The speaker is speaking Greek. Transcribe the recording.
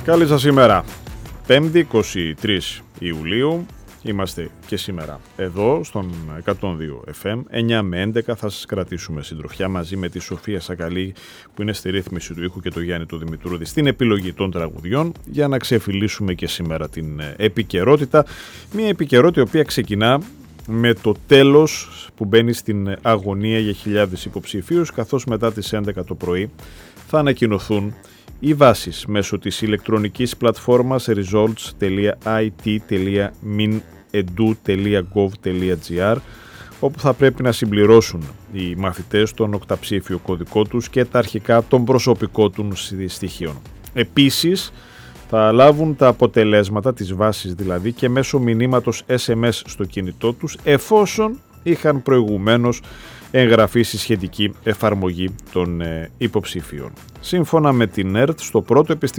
Καλή σας ημέρα. 5η 23 Ιουλίου. Είμαστε και σήμερα εδώ στον 102 FM. 9 με 11 θα σας κρατήσουμε συντροφιά μαζί με τη Σοφία Σακαλή που είναι στη ρύθμιση του ήχου και το Γιάννη του Δημητρούδη στην επιλογή των τραγουδιών, για να ξεφυλίσουμε και σήμερα την επικαιρότητα. Μια επικαιρότητα η οποία ξεκινά με το τέλος που μπαίνει στην αγωνία για χιλιάδες υποψηφίους, καθώς μετά τις 11 το πρωί θα ανακοινωθούν οι βάσεις μέσω της ηλεκτρονικής πλατφόρμας results.it.min.edu.gov.gr, όπου θα πρέπει να συμπληρώσουν οι μαθητές τον οκταψήφιο κωδικό τους και τα αρχικά των προσωπικών τους στοιχείων. Επίσης θα λάβουν τα αποτελέσματα της βάσης δηλαδή και μέσω μηνύματος SMS στο κινητό τους, εφόσον είχαν προηγουμένως εγγραφή στη σχετική εφαρμογή των υποψηφίων. Σύμφωνα με την ΕΡΤ, στο πρώτο